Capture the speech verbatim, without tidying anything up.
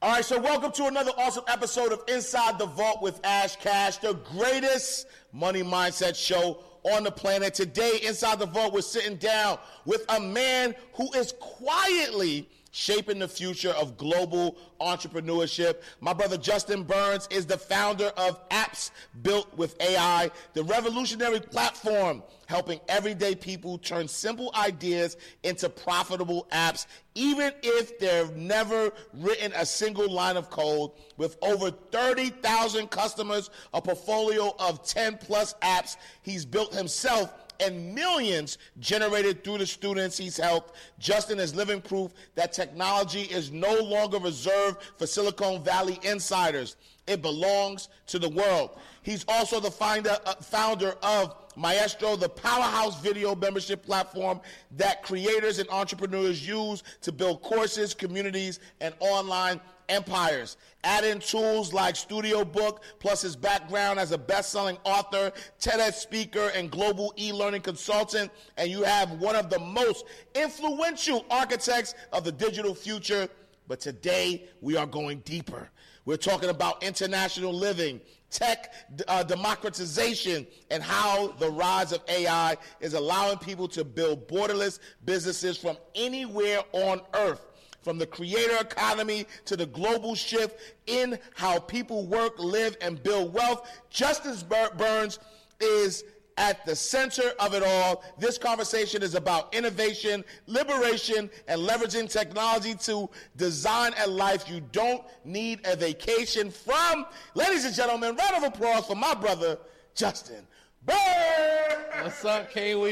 All right, so welcome to another awesome episode of Inside the Vault with Ash Cash, the greatest money mindset show on the planet. Today, Inside the Vault, we're sitting down with a man who is quietly shaping the future of global entrepreneurship. My brother Justin Burns is the founder of Apps Built with A I, the revolutionary platform helping everyday people turn simple ideas into profitable apps, even if they've never written a single line of code. With over thirty thousand customers, a portfolio of ten plus apps he's built himself, and millions generated through the students he's helped, Justin is living proof that technology is no longer reserved for Silicon Valley insiders. It belongs to the world. He's also the finder, uh, founder of Maestro, the powerhouse video membership platform that creators and entrepreneurs use to build courses, communities, and online empires. Add in tools like Studio Book, plus his background as a best-selling author, TEDx speaker, and global e-learning consultant, and you have one of the most influential architects of the digital future. But today, we are going deeper. We're talking about international living, tech uh, democratization, and how the rise of A I is allowing people to build borderless businesses from anywhere on earth. From the creator economy to the global shift in how people work, live, and build wealth, Justin Burns is at the center of it all. This conversation is about innovation, liberation, and leveraging technology to design a life you don't need a vacation from. Ladies and gentlemen, round of applause for my brother, Justin Burns. What's up, K?